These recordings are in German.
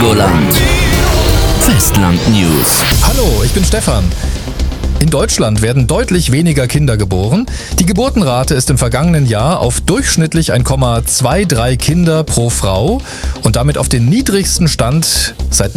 Radioland. Festland News. Hallo, ich bin Stefan. In Deutschland werden deutlich weniger Kinder geboren. Die Geburtenrate ist im vergangenen Jahr auf durchschnittlich 1,23 Kinder pro Frau und damit auf den niedrigsten Stand seit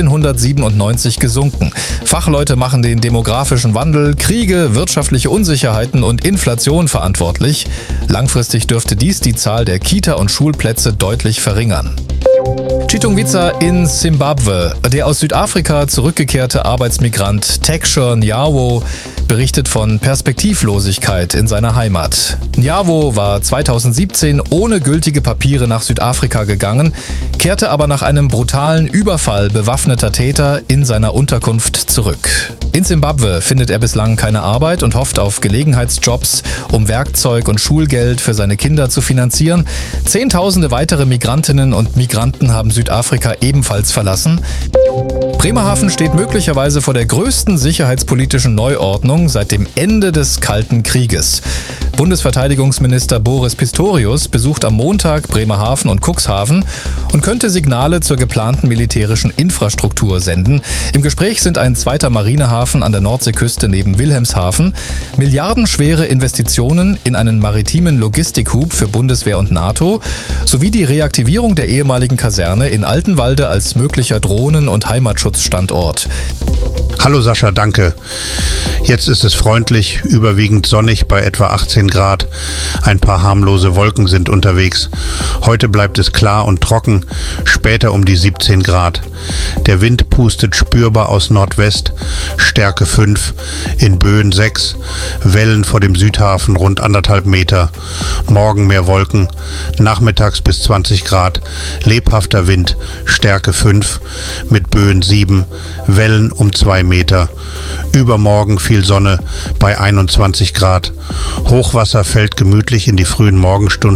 1997 gesunken. Fachleute machen den demografischen Wandel, Kriege, wirtschaftliche Unsicherheiten und Inflation verantwortlich. Langfristig dürfte dies die Zahl der Kita- und Schulplätze deutlich verringern. Chitungwiza in Simbabwe. Der aus Südafrika zurückgekehrte Arbeitsmigrant Texture Nyawo berichtet von Perspektivlosigkeit in seiner Heimat. Nyawo war 2017 ohne gültige Papiere nach Südafrika gegangen, kehrte aber nach einem brutalen Überfall bewaffneter Täter in seiner Unterkunft zurück. In Simbabwe findet er bislang keine Arbeit und hofft auf Gelegenheitsjobs, um Werkzeug und Schulgeld für seine Kinder zu finanzieren. Zehntausende weitere Migrantinnen und Migranten haben Südafrika ebenfalls verlassen. Bremerhaven steht möglicherweise vor der größten sicherheitspolitischen Neuordnung seit dem Ende des Kalten Krieges. Bundesverteidigungsminister Boris Pistorius besucht am Montag Bremerhaven und Cuxhaven und könnte Signale zur geplanten militärischen Infrastruktur senden. Im Gespräch sind ein zweiter Marinehafen an der Nordseeküste neben Wilhelmshaven, milliardenschwere Investitionen in einen maritimen Logistikhub für Bundeswehr und NATO sowie die Reaktivierung der ehemaligen Kaserne in Altenwalde als möglicher Drohnen- und Heimatschutzstandort. Hallo Sascha, danke. Jetzt ist es freundlich, überwiegend sonnig bei etwa 18 Grad. Ein paar harmlose Wolken sind unterwegs. Heute bleibt es klar und trocken, später um die 17 Grad. Der Wind pustet spürbar aus Nordwest, Stärke 5, in Böen 6, Wellen vor dem Südhafen rund 1,5 Meter. Morgen mehr Wolken, nachmittags bis 20 Grad, lebhafter Wind, Stärke 5, mit Böen 7, Wellen um 2 Meter. Übermorgen viel Sonne bei 21 Grad. Hochwasser fällt gemütlich in die frühen Morgenstunden.